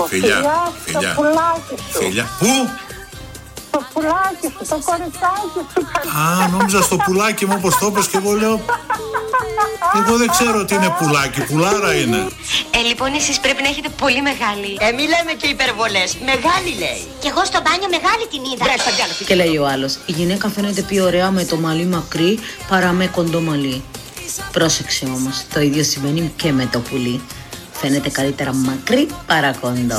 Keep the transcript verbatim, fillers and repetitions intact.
πω. Φιλιά, φιλιά, φιλιά. στο πουλάκι σου. Φιλιά. Πού? Στο πουλάκι σου, το κοριτσάκι σου. Α, νόμιζα στο πουλάκι μου, όπως το είπες, και εγώ λέω. Εγώ δεν ξέρω τι είναι πουλάκι, πουλάρα είναι. Ε, λοιπόν, εσείς πρέπει να έχετε πολύ μεγάλη. Ε, μη λέμε και υπερβολές. Μεγάλη λέει. Κι εγώ στο μπάνιο μεγάλη την είδα. Βρες τα διάλογα. Και λέει ο άλλος, η γυναίκα φαίνεται πιο ωραία με το μαλλί μακρύ παρά με κοντό μαλλί. Πρόσεξε όμως, το ίδιο σημαίνει και με το πουλί. Φαίνεται καλύτερα μακρύ παρά κοντό.